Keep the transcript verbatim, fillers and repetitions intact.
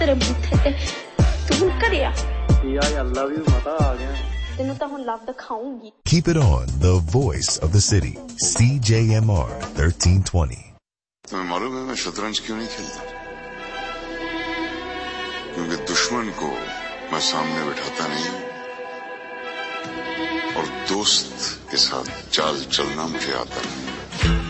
तेरे बूथे ते तू हुन करिया यार I love you माता आ गया तेनू तां हुन लव दिखाऊंगी. Keep it on, the voice of the city. C J M R thirteen twenty. तुम्हें मालूम है मैं शतरंज क्यों नहीं खेलता? क्योंकि दुश्मन को मैं सामने बिठाता नहीं और दोस्त के साथ चाल चलना मुझे आता नहीं.